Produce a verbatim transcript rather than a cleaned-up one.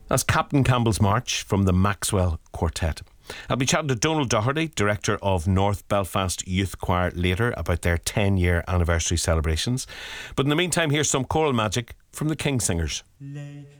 That's Captain Campbell's March from the Maxwell Quartet. I'll be chatting to Donald Doherty, Director of North Belfast Youth Choir, later about their ten year anniversary celebrations. But in the meantime, here's some choral magic from the Kingsingers.